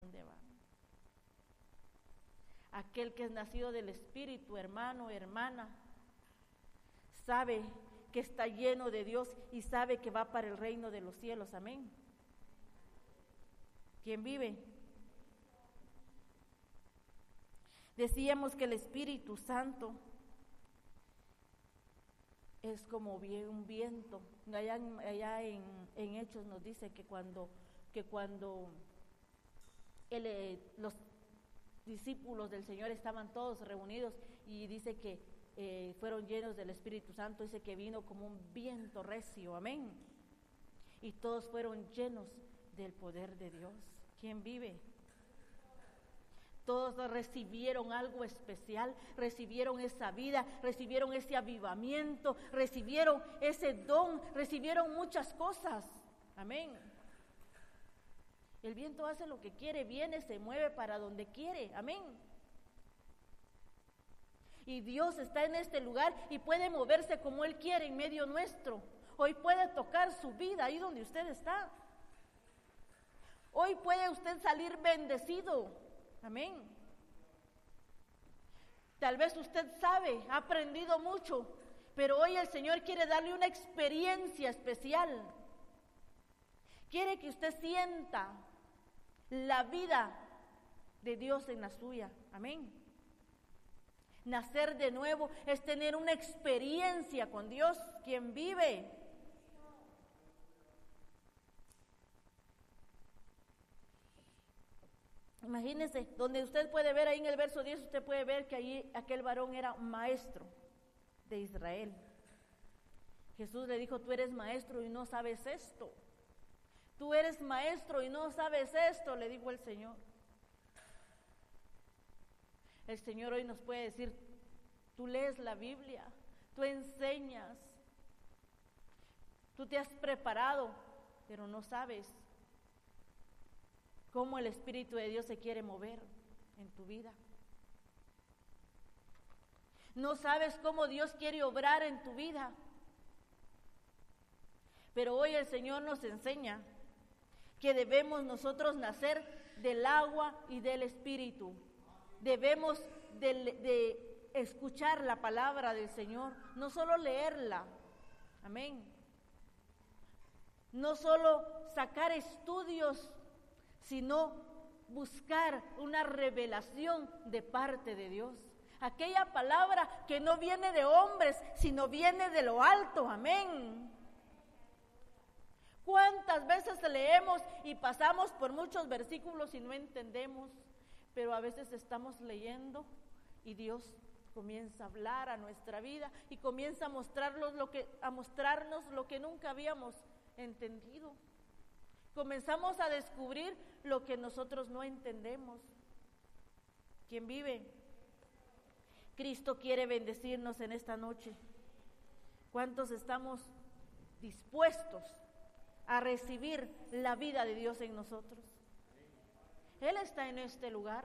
¿Dónde va? Aquel que es nacido del Espíritu, hermano, hermana, sabe que está lleno de Dios y sabe que va para el reino de los cielos. Amén. ¿Quién vive? Decíamos que el Espíritu Santo es como un viento. Allá en Hechos nos dice que cuando los discípulos del Señor estaban todos reunidos y dice que fueron llenos del Espíritu Santo, dice que vino como un viento recio, amén. Y todos fueron llenos del poder de Dios. ¿Quién vive? Todos recibieron algo especial, recibieron esa vida, recibieron ese avivamiento, recibieron ese don, recibieron muchas cosas, amén. El viento hace lo que quiere, viene, se mueve para donde quiere, amén. Y Dios está en este lugar y puede moverse como Él quiere en medio nuestro. Hoy puede tocar su vida ahí donde usted está. Hoy puede usted salir bendecido, amén. Tal vez usted sabe, ha aprendido mucho, pero hoy el Señor quiere darle una experiencia especial. Quiere que usted sienta la vida de Dios en la suya, amén. Nacer de nuevo es tener una experiencia con Dios, quien vive. Imagínense, donde usted puede ver ahí en el verso 10, usted puede ver que ahí aquel varón era maestro de Israel. Jesús le dijo, tú eres maestro y no sabes esto. Tú eres maestro y no sabes esto, le dijo el Señor. El Señor hoy nos puede decir, tú lees la Biblia, tú enseñas, tú te has preparado, pero no sabes cómo el Espíritu de Dios se quiere mover en tu vida. No sabes cómo Dios quiere obrar en tu vida. Pero hoy el Señor nos enseña que debemos nosotros nacer del agua y del Espíritu. Debemos de escuchar la palabra del Señor, no solo leerla, amén. No solo sacar estudios, sino buscar una revelación de parte de Dios. Aquella palabra que no viene de hombres, sino viene de lo alto, amén. ¿Cuántas veces leemos y pasamos por muchos versículos y no entendemos? Pero a veces estamos leyendo y Dios comienza a hablar a nuestra vida y comienza a mostrarnos lo que nunca habíamos entendido. Comenzamos a descubrir lo que nosotros no entendemos. ¿Quién vive? Cristo quiere bendecirnos en esta noche. ¿Cuántos estamos dispuestos a recibir la vida de Dios en nosotros? Él está en este lugar.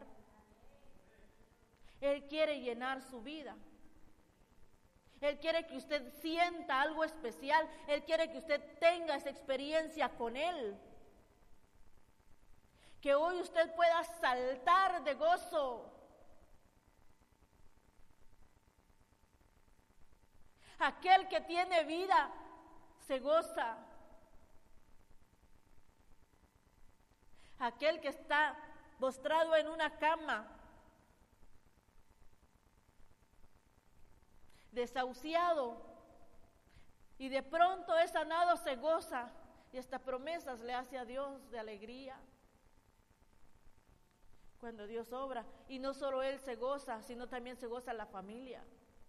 Él quiere llenar su vida. Él quiere que usted sienta algo especial. Él quiere que usted tenga esa experiencia con Él. Que hoy usted pueda saltar de gozo. Aquel que tiene vida se goza. Aquel que está postrado en una cama, desahuciado, y de pronto es sanado, se goza, y hasta promesas le hace a Dios de alegría. Cuando Dios obra, y no solo Él se goza, sino también se goza la familia.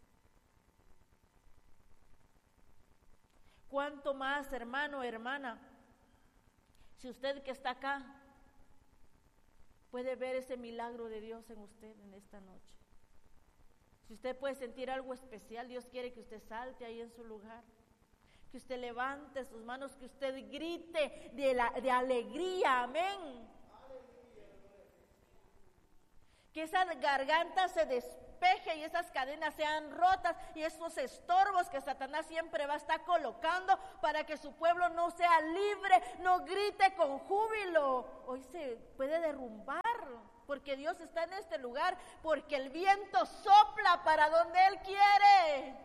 ¿Cuánto más, hermano, hermana, si usted que está acá puede ver ese milagro de Dios en usted en esta noche? Si usted puede sentir algo especial, Dios quiere que usted salte ahí en su lugar, que usted levante sus manos, que usted grite de alegría, amén. Que esa garganta se despeje deje y esas cadenas sean rotas y esos estorbos que Satanás siempre va a estar colocando para que su pueblo no sea libre, no grite con júbilo. Hoy se puede derrumbar porque Dios está en este lugar, porque el viento sopla para donde Él quiere.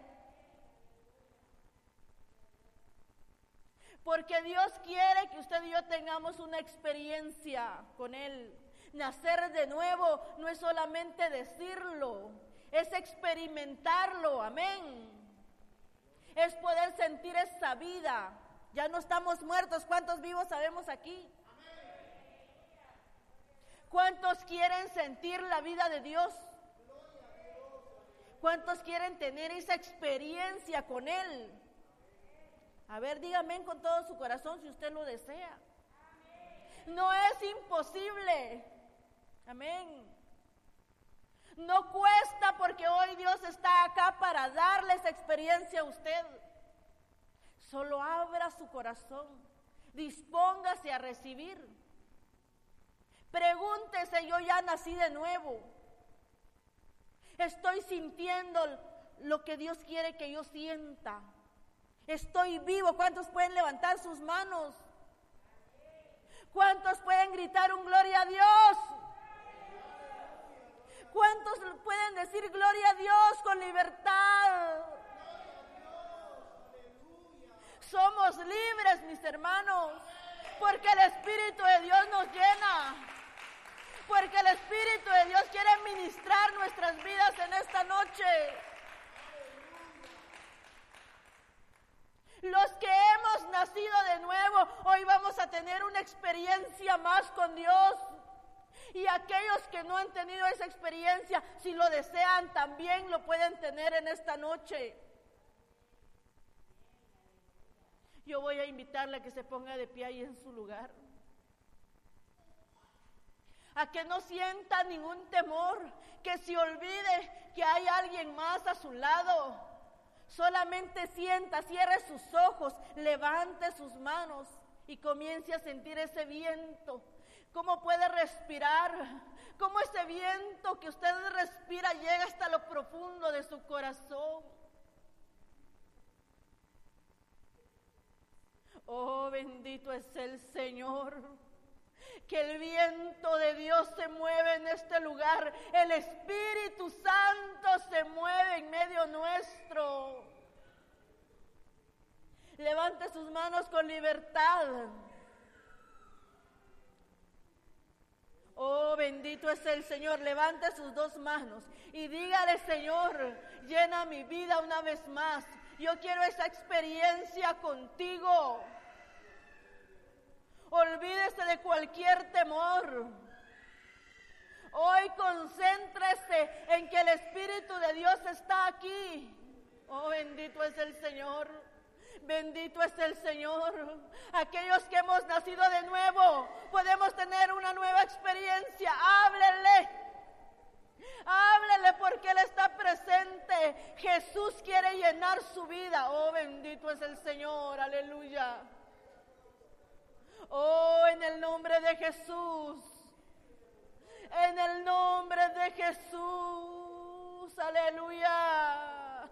Porque Dios quiere que usted y yo tengamos una experiencia con Él. Nacer de nuevo no es solamente decirlo, es experimentarlo, amén. Es poder sentir esa vida. Ya no estamos muertos. ¿Cuántos vivos sabemos aquí? ¿Cuántos quieren sentir la vida de Dios? ¿Cuántos quieren tener esa experiencia con Él? A ver, dígame con todo su corazón si usted lo desea. No es imposible. Amén. No cuesta porque hoy Dios está acá para darle esa experiencia a usted. Solo abra su corazón. Dispóngase a recibir. Pregúntese, yo ya nací de nuevo. Estoy sintiendo lo que Dios quiere que yo sienta. Estoy vivo. ¿Cuántos pueden levantar sus manos? ¿Cuántos pueden gritar un gloria a Dios? ¿Cuántos pueden decir gloria a Dios con libertad? Somos libres, mis hermanos, porque el Espíritu de Dios nos llena. Porque el Espíritu de Dios quiere ministrar nuestras vidas en esta noche. Los que hemos nacido de nuevo, hoy vamos a tener una experiencia más con Dios. Y aquellos que no han tenido esa experiencia, si lo desean, también lo pueden tener en esta noche. Yo voy a invitarle a que se ponga de pie ahí en su lugar. A que no sienta ningún temor, que se olvide que hay alguien más a su lado. Solamente sienta, cierre sus ojos, levante sus manos y comience a sentir ese viento. ¿Cómo puede respirar? ¿Cómo ese viento que usted respira llega hasta lo profundo de su corazón? Oh, bendito es el Señor. Que el viento de Dios se mueve en este lugar. El Espíritu Santo se mueve en medio nuestro. Levante sus manos con libertad. Oh, bendito es el Señor. Levante sus dos manos y dígale: Señor, llena mi vida una vez más. Yo quiero esa experiencia contigo. Olvídese de cualquier temor. Hoy concéntrese en que el Espíritu de Dios está aquí. Oh, bendito es el Señor. Bendito es el Señor. Aquellos que hemos nacido de nuevo, podemos tener una nueva experiencia. Háblele. Háblele porque Él está presente. Jesús quiere llenar su vida. Oh, bendito es el Señor. Aleluya. Oh, en el nombre de Jesús. En el nombre de Jesús. Aleluya.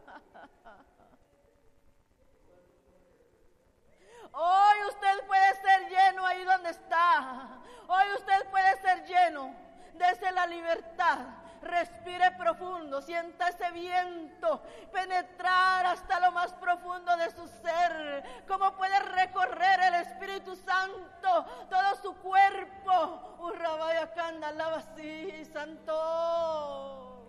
Hoy usted puede ser lleno ahí donde está. Hoy usted puede ser lleno. Dese la libertad. Respire profundo, sienta ese viento penetrar hasta lo más profundo de su ser. Cómo puede recorrer el Espíritu Santo todo su cuerpo. Urrabaya canda, alaba así, Santo.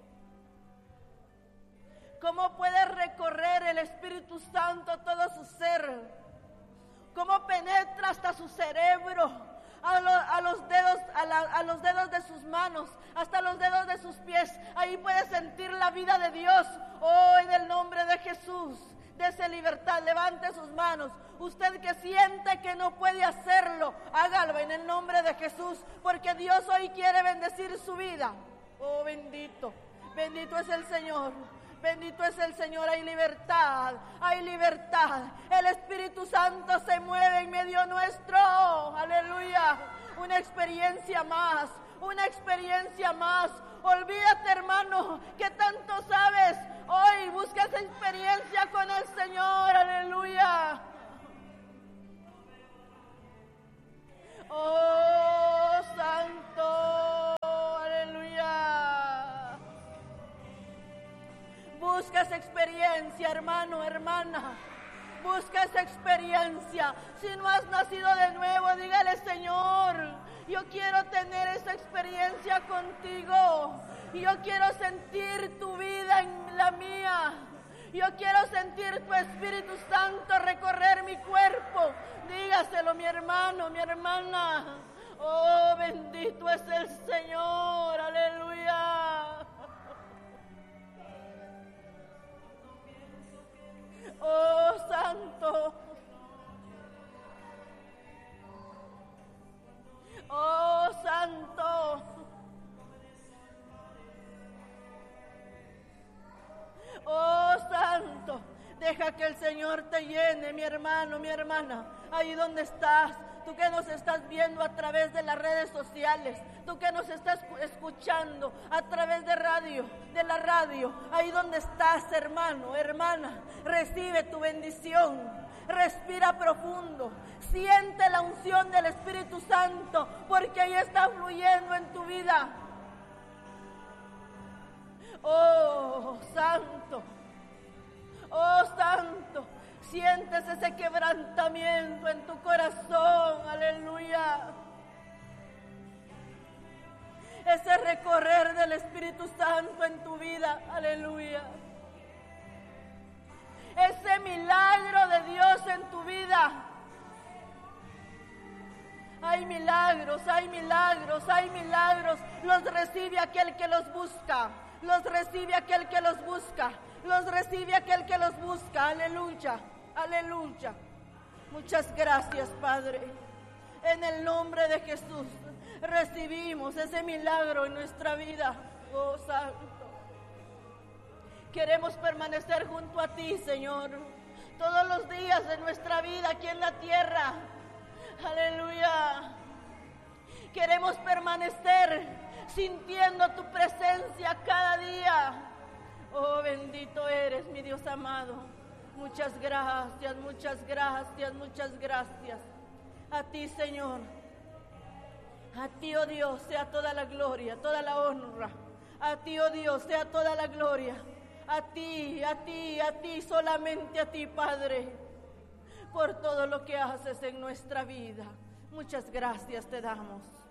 Cómo puede recorrer el Espíritu Santo todo su ser. Cómo penetra hasta su cerebro. A los dedos de sus manos, hasta los dedos de sus pies. Ahí puede sentir la vida de Dios. Oh, en el nombre de Jesús, dese libertad, levante sus manos. Usted que siente que no puede hacerlo, hágalo en el nombre de Jesús, porque Dios hoy quiere bendecir su vida. Oh, bendito, bendito es el Señor. Bendito es el Señor, hay libertad, hay libertad. El Espíritu Santo se mueve en medio nuestro. Aleluya. Una experiencia más, una experiencia más. Olvídate, hermano, que tanto sabes. Hoy busca esa experiencia con el Señor. Aleluya. Oh, santo. Aleluya. Busca esa experiencia, hermano, hermana. Busca esa experiencia. Si no has nacido de nuevo, dígale: Señor, yo quiero tener esa experiencia contigo. Yo quiero sentir tu vida en la mía. Yo quiero sentir tu Espíritu Santo recorrer mi cuerpo. Dígaselo, mi hermano, mi hermana. Oh, bendito es el Señor. Aleluya. Oh, santo. Oh, santo. Oh, santo. Deja que el Señor te llene, mi hermano, mi hermana. Ahí donde estás, tú que nos estás viendo a través de las redes sociales, tú que nos estás escuchando a través de la radio, ahí donde estás, hermano, hermana, recibe tu bendición. Respira profundo, siente la unción del Espíritu Santo, porque ahí está fluyendo en tu vida. Oh, santo. Oh, santo. Sientes ese quebrantamiento en tu corazón. Aleluya. Ese recorrer del Espíritu Santo en tu vida. Aleluya. Ese milagro de Dios en tu vida. Hay milagros, hay milagros, hay milagros. Los recibe aquel que los busca. Los recibe aquel que los busca. Los recibe aquel que los busca. Aleluya, aleluya. Muchas gracias, Padre. En el nombre de Jesús recibimos ese milagro en nuestra vida. Oh, santo. Queremos permanecer junto a ti, Señor, todos los días de nuestra vida aquí en la tierra. Aleluya. Queremos permanecer sintiendo tu presencia cada día. Oh, bendito eres, mi Dios amado. Muchas gracias, muchas gracias, muchas gracias. A ti, Señor. A ti, oh Dios, sea toda la gloria, toda la honra. A ti, oh Dios, sea toda la gloria. A ti, a ti, a ti, solamente a ti, Padre, por todo lo que haces en nuestra vida. Muchas gracias te damos.